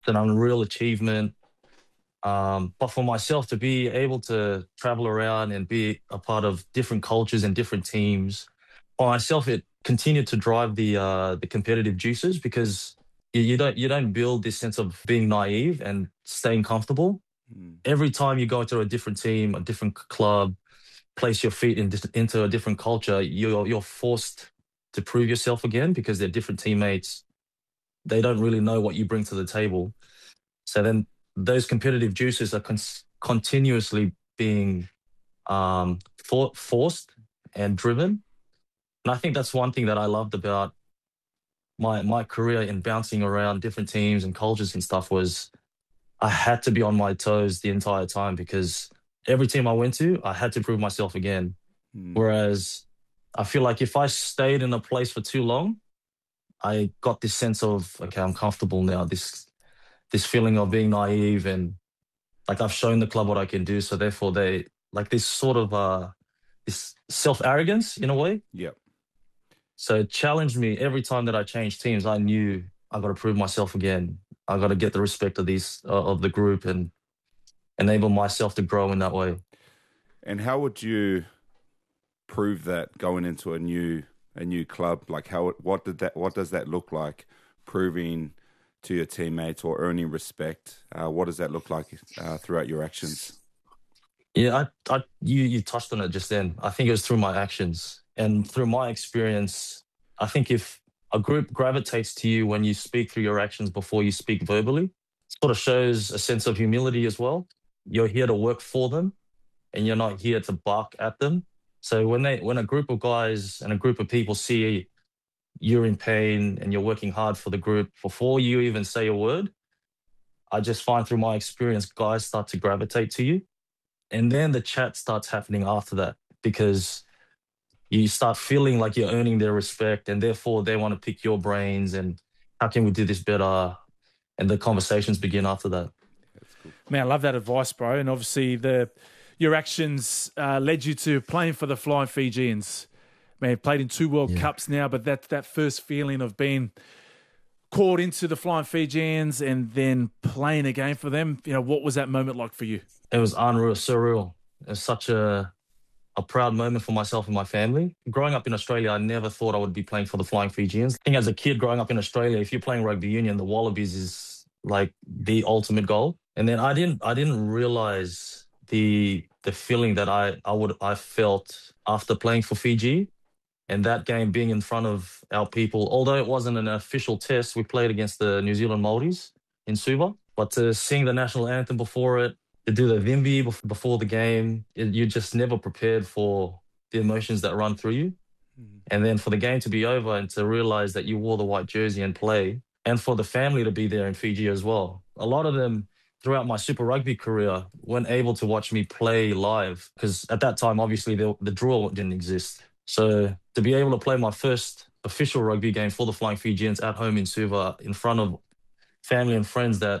an unreal achievement. But for myself to be able to travel around and be a part of different cultures and different teams, for myself, it continued to drive the competitive juices because you don't build this sense of being naive and staying comfortable. Mm. Every time you go into a different team, a different club, place your feet into a different culture, you're forced to prove yourself again because they're different teammates. They don't really know what you bring to the table. So then those competitive juices are continuously being forced and driven. And I think that's one thing that I loved about my career in bouncing around different teams and cultures and stuff was I had to be on my toes the entire time because every team I went to, I had to prove myself again. Mm. Whereas I feel like if I stayed in a place for too long, I got this sense of okay, I'm comfortable now. This feeling of being naive and like I've shown the club what I can do, so therefore they like this sort of this self arrogance in a way. Yep. So it challenged me every time that I changed teams. I knew I got to prove myself again. I got to get the respect of these of the group and enable myself to grow in that way. And how would you prove that going into a new club? Like what does that look like? Proving to your teammates or earning respect. What does that look like throughout your actions? Yeah, you touched on it just then. I think it was through my actions and through my experience. I think if a group gravitates to you when you speak through your actions before you speak verbally, sort of shows a sense of humility as well. You're here to work for them, and you're not here to bark at them. So when a group of guys and a group of people see you're in pain and you're working hard for the group before you even say a word, I just find through my experience, guys start to gravitate to you. And then the chat starts happening after that because you start feeling like you're earning their respect and therefore they want to pick your brains and how can we do this better? And the conversations begin after that. That's cool. Man, I love that advice, bro. And obviously your actions led you to playing for the Flying Fijians. Man, played in 2 World Cups now, but that first feeling of being called into the Flying Fijians and then playing a game for them, what was that moment like for you? It was unreal, surreal. It was such a proud moment for myself and my family. Growing up in Australia, I never thought I would be playing for the Flying Fijians. I think as a kid growing up in Australia, if you're playing rugby union, the Wallabies is like the ultimate goal. And then I didn't realize the feeling that I felt after playing for Fiji. And that game being in front of our people, although it wasn't an official test, we played against the New Zealand Māoris in Suva. But to sing the national anthem before it, to do the Vimbi before the game, you're just never prepared for the emotions that run through you. Mm. And then for the game to be over and to realize that you wore the white jersey and play, and for the family to be there in Fiji as well. A lot of them throughout my Super Rugby career weren't able to watch me play live because at that time, obviously, the draw didn't exist. So to be able to play my first official rugby game for the Flying Fijians at home in Suva in front of family and friends that